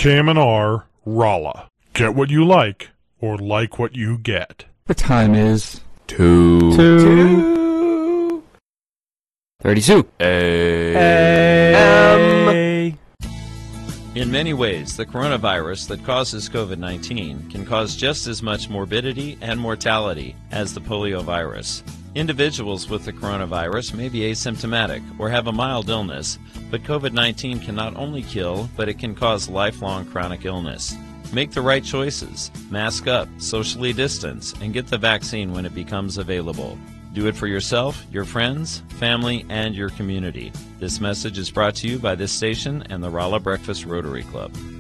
KMNR, Rolla. Get what you like, or like what you get. The time is 32. A.M. In many ways, the coronavirus that causes COVID-19 can cause just as much morbidity and mortality as the polio virus. Individuals with the coronavirus may be asymptomatic or have a mild illness, but COVID-19 can not only kill, but it can cause lifelong chronic illness. Make the right choices. Mask up, socially distance, and get the vaccine when it becomes available. Do it for yourself, your friends, family, and your community. This message is brought to you by this station and the Rolla Breakfast Rotary Club.